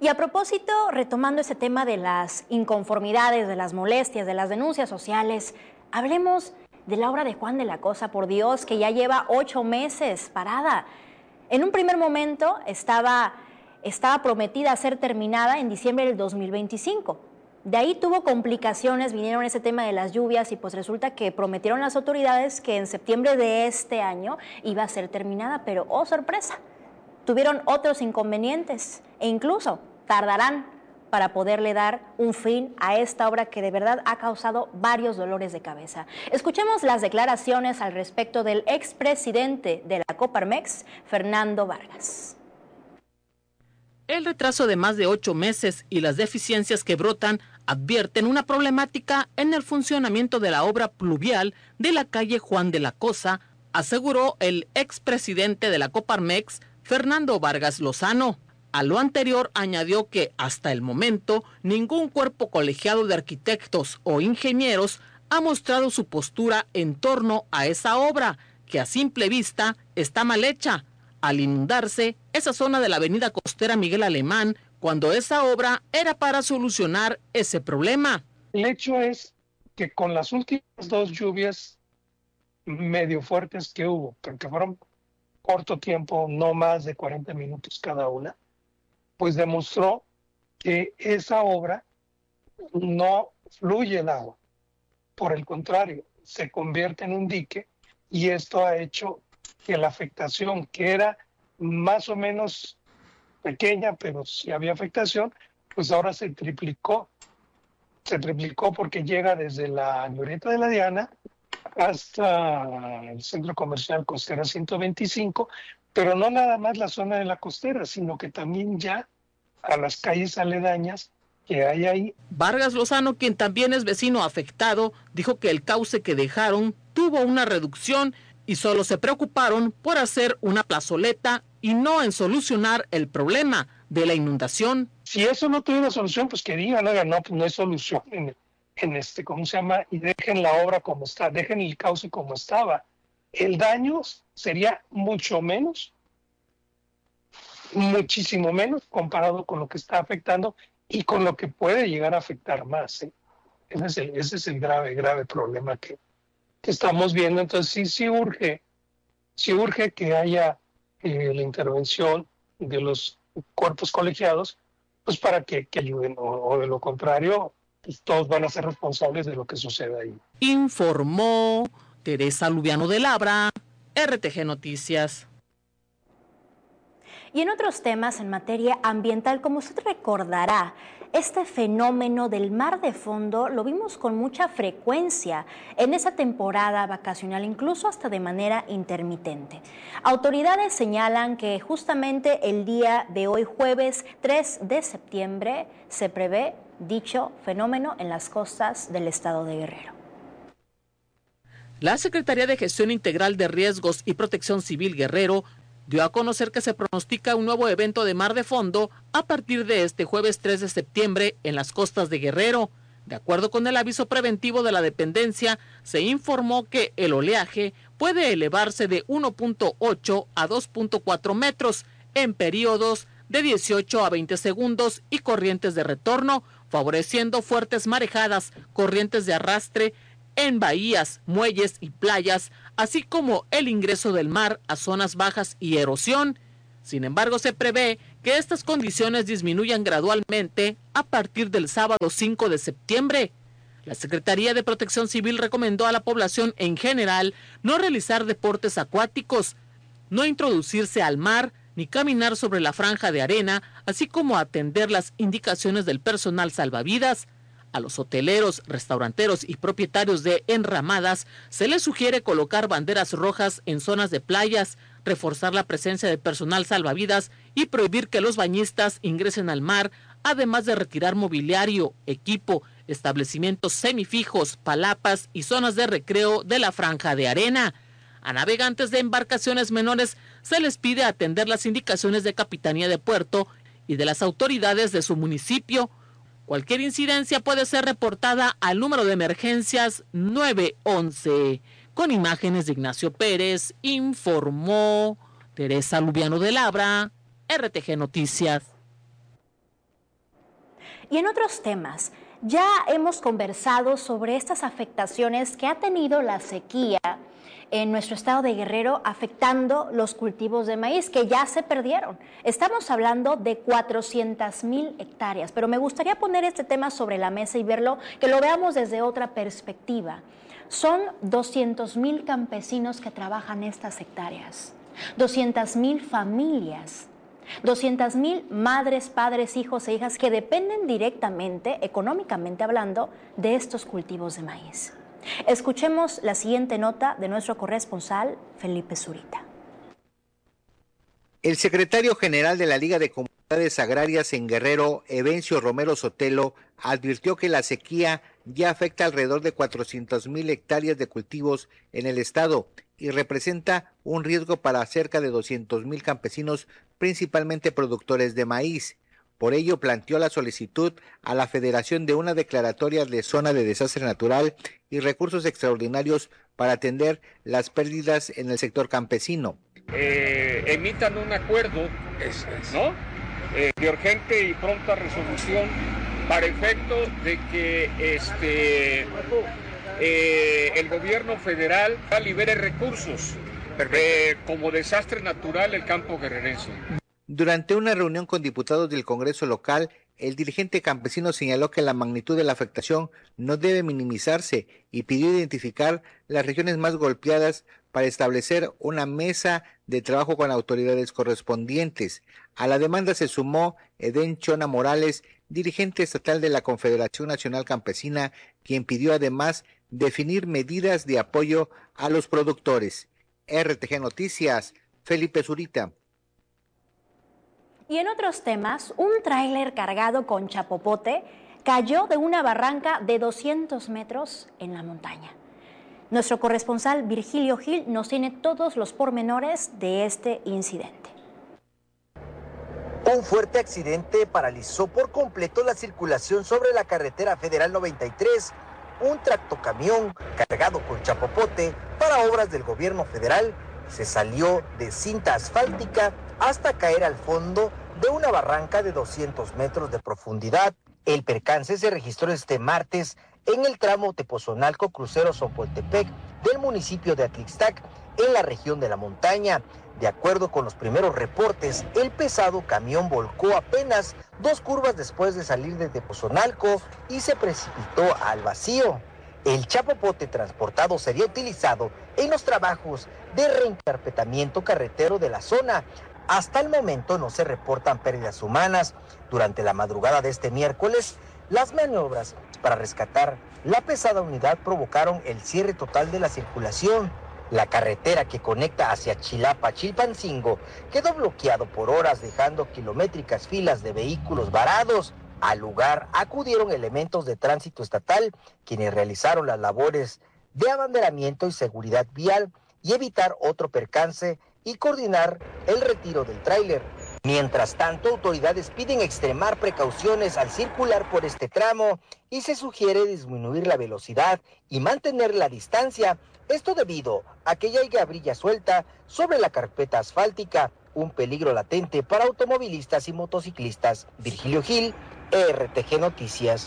Y a propósito, retomando ese tema de las inconformidades, de las molestias, de las denuncias sociales, hablemos de la obra de Juan de la Cosa, por Dios, que ya lleva 8 meses parada. En un primer momento estaba prometida a ser terminada en diciembre del 2025. De ahí tuvo complicaciones, vinieron ese tema de las lluvias y pues resulta que prometieron las autoridades que en septiembre de este año iba a ser terminada, pero ¡oh, sorpresa! Tuvieron otros inconvenientes e incluso tardarán para poderle dar un fin a esta obra que de verdad ha causado varios dolores de cabeza. Escuchemos las declaraciones al respecto del expresidente de la Coparmex, Fernando Vargas. El retraso de más de 8 meses y las deficiencias que brotan advierten una problemática en el funcionamiento de la obra pluvial de la calle Juan de la Cosa, aseguró el expresidente de la Coparmex, Fernando Vargas Lozano. A lo anterior añadió que hasta el momento ningún cuerpo colegiado de arquitectos o ingenieros ha mostrado su postura en torno a esa obra, que a simple vista está mal hecha, al inundarse esa zona de la avenida costera Miguel Alemán, cuando esa obra era para solucionar ese problema. El hecho es que con las últimas 2 lluvias medio fuertes que hubo, porque fueron corto tiempo, no más de 40 minutos cada una, pues demostró que esa obra no fluye el agua. Por el contrario, se convierte en un dique y esto ha hecho que la afectación, que era más o menos pequeña, pero si había afectación, pues ahora se triplicó. Se triplicó porque llega desde la glorieta de la Diana hasta el centro comercial Costera 125, pero no nada más la zona de la costera, sino que también ya a las calles aledañas que hay ahí. Vargas Lozano, quien también es vecino afectado, dijo que el cauce que dejaron tuvo una reducción y solo se preocuparon por hacer una plazoleta y no en solucionar el problema de la inundación. Si eso no tuviera solución, pues que digan, oigan, no, pues no hay solución ¿cómo se llama? Y dejen la obra como está, dejen el cauce como estaba. El daño sería muchísimo menos comparado con lo que está afectando y con lo que puede llegar a afectar más. Ese es el grave problema que estamos viendo. Entonces sí urge que haya la intervención de los cuerpos colegiados, pues para que ayuden, o de lo contrario, pues todos van a ser responsables de lo que suceda ahí. Informó Teresa Lubiano de Labra, RTG Noticias. Y en otros temas en materia ambiental, como usted recordará, este fenómeno del mar de fondo lo vimos con mucha frecuencia en esa temporada vacacional, incluso hasta de manera intermitente. Autoridades señalan que justamente el día de hoy, jueves 3 de septiembre, se prevé dicho fenómeno en las costas del estado de Guerrero. La Secretaría de Gestión Integral de Riesgos y Protección Civil Guerrero dio a conocer que se pronostica un nuevo evento de mar de fondo a partir de este jueves 3 de septiembre en las costas de Guerrero. De acuerdo con el aviso preventivo de la dependencia, se informó que el oleaje puede elevarse de 1.8 a 2.4 metros en periodos de 18 a 20 segundos y corrientes de retorno, favoreciendo fuertes marejadas, corrientes de arrastre en bahías, muelles y playas, así como el ingreso del mar a zonas bajas y erosión. Sin embargo, se prevé que estas condiciones disminuyan gradualmente a partir del sábado 5 de septiembre. La Secretaría de Protección Civil recomendó a la población en general no realizar deportes acuáticos, no introducirse al mar ni caminar sobre la franja de arena, así como atender las indicaciones del personal salvavidas. A los hoteleros, restauranteros y propietarios de enramadas se les sugiere colocar banderas rojas en zonas de playas, reforzar la presencia de personal salvavidas y prohibir que los bañistas ingresen al mar, además de retirar mobiliario, equipo, establecimientos semifijos, palapas y zonas de recreo de la franja de arena. A navegantes de embarcaciones menores se les pide atender las indicaciones de Capitanía de Puerto y de las autoridades de su municipio. Cualquier incidencia puede ser reportada al número de emergencias 911. Con imágenes de Ignacio Pérez, informó Teresa Lubiano de Labra, RTG Noticias. Y en otros temas, ya hemos conversado sobre estas afectaciones que ha tenido la sequía en nuestro estado de Guerrero, afectando los cultivos de maíz que ya se perdieron. Estamos hablando de 400,000 hectáreas, pero me gustaría poner este tema sobre la mesa y verlo, que lo veamos desde otra perspectiva. Son 200,000 campesinos que trabajan estas hectáreas, 200,000 familias, 200,000 madres, padres, hijos e hijas que dependen directamente, económicamente hablando, de estos cultivos de maíz. Escuchemos la siguiente nota de nuestro corresponsal, Felipe Zurita. El secretario general de la Liga de Comunidades Agrarias en Guerrero, Evencio Romero Sotelo, advirtió que la sequía ya afecta alrededor de 400,000 hectáreas de cultivos en el estado y representa un riesgo para cerca de 200,000 campesinos, principalmente productores de maíz. Por ello, planteó la solicitud a la Federación de una declaratoria de zona de desastre natural y recursos extraordinarios para atender las pérdidas en el sector campesino. Emitan un acuerdo, ¿no? De urgente y pronta resolución para efecto de que el gobierno federal libere recursos como desastre natural el campo guerrerense. Durante una reunión con diputados del Congreso local, el dirigente campesino señaló que la magnitud de la afectación no debe minimizarse y pidió identificar las regiones más golpeadas para establecer una mesa de trabajo con autoridades correspondientes. A la demanda se sumó Edén Chona Morales, dirigente estatal de la Confederación Nacional Campesina, quien pidió además definir medidas de apoyo a los productores. RTG Noticias, Felipe Zurita. Y en otros temas, un tráiler cargado con chapopote cayó de una barranca de 200 metros en la montaña. Nuestro corresponsal Virgilio Gil nos tiene todos los pormenores de este incidente. Un fuerte accidente paralizó por completo la circulación sobre la carretera federal 93. Un tractocamión cargado con chapopote para obras del gobierno federal se salió de cinta asfáltica hasta caer al fondo de una barranca de 200 metros de profundidad. El percance se registró este martes en el tramo Tepozonalco Crucero Zompoltepec del municipio de Atlixtac, en la región de la montaña. De acuerdo con los primeros reportes, el pesado camión volcó apenas 2 curvas después de salir de Tepozonalco y se precipitó al vacío. El chapopote transportado sería utilizado en los trabajos de reencarpetamiento carretero de la zona. Hasta el momento no se reportan pérdidas humanas. Durante la madrugada de este miércoles, las maniobras para rescatar la pesada unidad provocaron el cierre total de la circulación. La carretera que conecta hacia Chilapa a Chilpancingo quedó bloqueado por horas, dejando kilométricas filas de vehículos varados. Al lugar acudieron elementos de tránsito estatal, quienes realizaron las labores de abanderamiento y seguridad vial y evitar otro percance y coordinar el retiro del tráiler. Mientras tanto, autoridades piden extremar precauciones al circular por este tramo y se sugiere disminuir la velocidad y mantener la distancia. Esto debido a que ya hay gabrilla suelta sobre la carpeta asfáltica, un peligro latente para automovilistas y motociclistas. Virgilio Gil, RTG Noticias.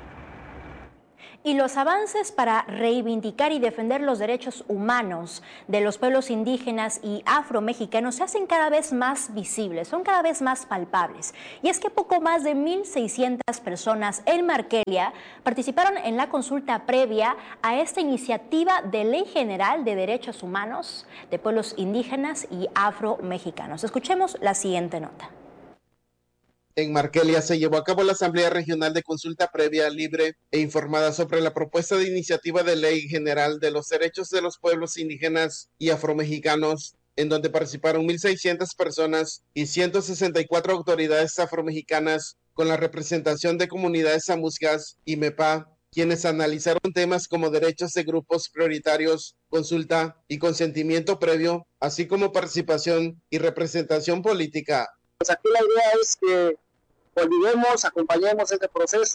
Y los avances para reivindicar y defender los derechos humanos de los pueblos indígenas y afromexicanos se hacen cada vez más visibles, son cada vez más palpables. Y es que poco más de 1,600 personas en Markelia participaron en la consulta previa a esta iniciativa de Ley General de Derechos Humanos de pueblos indígenas y afromexicanos. Escuchemos la siguiente nota. En Markelia se llevó a cabo la Asamblea Regional de Consulta Previa, Libre e Informada sobre la propuesta de iniciativa de Ley General de los Derechos de los Pueblos Indígenas y Afromexicanos, en donde participaron 1,600 personas y 164 autoridades afromexicanas con la representación de comunidades amuzgas y MEPA, quienes analizaron temas como derechos de grupos prioritarios, consulta y consentimiento previo, así como participación y representación política. Pues aquí la idea es que olvidemos, acompañemos este proceso,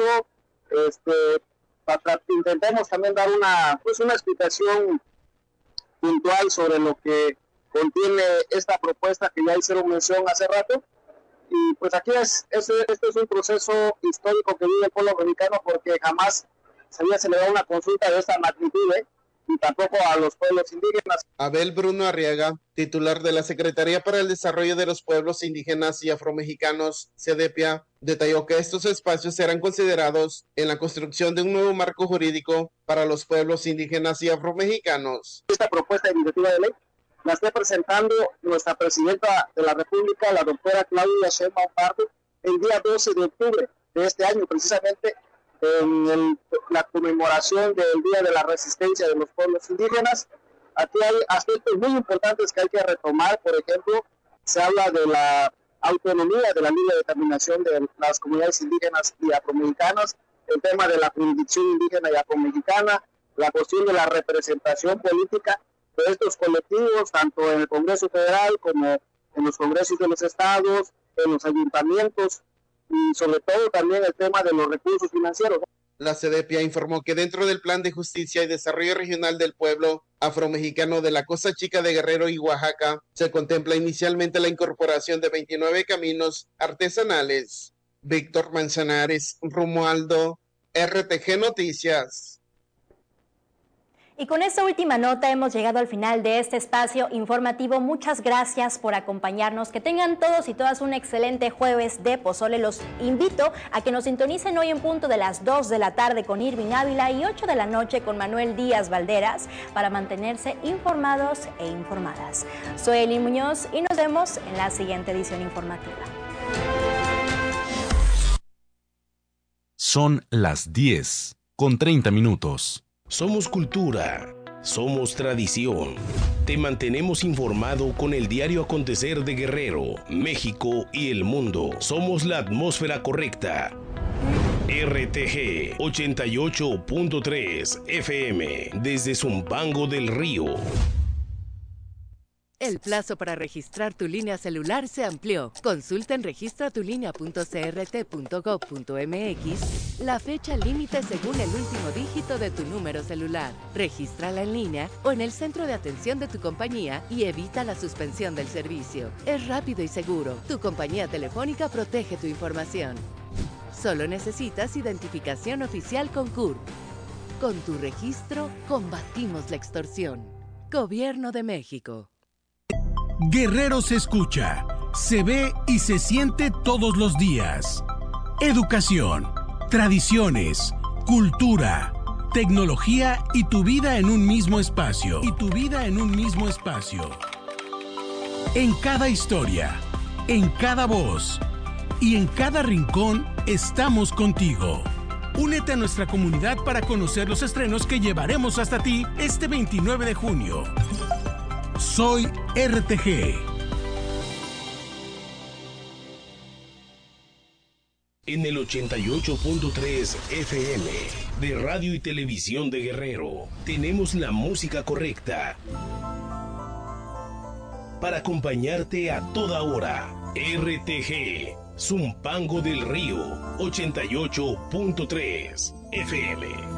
intentemos también dar una explicación puntual sobre lo que contiene esta propuesta que ya hicieron mención hace rato, Y pues aquí este es un proceso histórico que vive el pueblo mexicano, porque jamás se había celebrado una consulta de esta magnitud, y tampoco a los pueblos indígenas. Abel Bruno Arriaga, titular de la Secretaría para el Desarrollo de los Pueblos Indígenas y Afromexicanos, CEDEPIA, detalló que estos espacios serán considerados en la construcción de un nuevo marco jurídico para los pueblos indígenas y afromexicanos. Esta propuesta de iniciativa de ley la está presentando nuestra presidenta de la República, la doctora Claudia Sheinbaum Pardo, el día 12 de octubre de este año, precisamente en la conmemoración del Día de la Resistencia de los Pueblos Indígenas. Aquí hay aspectos muy importantes que hay que retomar. Por ejemplo, se habla de la autonomía de la libre determinación de las comunidades indígenas y afromexicanas, el tema de la jurisdicción indígena y afromexicana, la cuestión de la representación política de estos colectivos, tanto en el Congreso Federal como en los congresos de los estados, en los ayuntamientos, y sobre todo también el tema de los recursos financieros. La CEDEPIA informó que dentro del Plan de Justicia y Desarrollo Regional del Pueblo Afromexicano de la Costa Chica de Guerrero y Oaxaca, se contempla inicialmente la incorporación de 29 caminos artesanales. Víctor Manzanares, Romualdo, RTG Noticias. Y con esta última nota hemos llegado al final de este espacio informativo. Muchas gracias por acompañarnos. Que tengan todos y todas un excelente jueves de pozole. Los invito a que nos sintonicen hoy en punto de las 2 de la tarde con Irving Ávila y 8 de la noche con Manuel Díaz Valderas para mantenerse informados e informadas. Soy Elin Muñoz y nos vemos en la siguiente edición informativa. Son las 10:30. Somos cultura, somos tradición. Te mantenemos informado con el diario acontecer de Guerrero, México y el mundo. Somos la atmósfera correcta. RTG 88.3 FM desde Zumpango del Río. El plazo para registrar tu línea celular se amplió. Consulta en registratulinea.crt.gov.mx la fecha límite según el último dígito de tu número celular. Regístrala en línea o en el centro de atención de tu compañía y evita la suspensión del servicio. Es rápido y seguro. Tu compañía telefónica protege tu información. Solo necesitas identificación oficial con CURP. Con tu registro, combatimos la extorsión. Gobierno de México. Guerrero se escucha, se ve y se siente todos los días. Educación, tradiciones, cultura, tecnología y tu vida en un mismo espacio. En cada historia, en cada voz y en cada rincón estamos contigo. Únete a nuestra comunidad para conocer los estrenos que llevaremos hasta ti este 29 de junio. Soy RTG. En el 88.3 FM de Radio y Televisión de Guerrero, tenemos la música correcta para acompañarte a toda hora. RTG, Zumpango del Río, 88.3 FM.